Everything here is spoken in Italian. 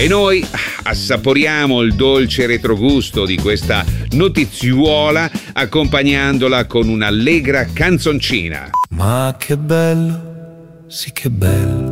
E noi assaporiamo il dolce retrogusto di questa notiziuola accompagnandola con un'allegra canzoncina. Ma che bello, sì che bello,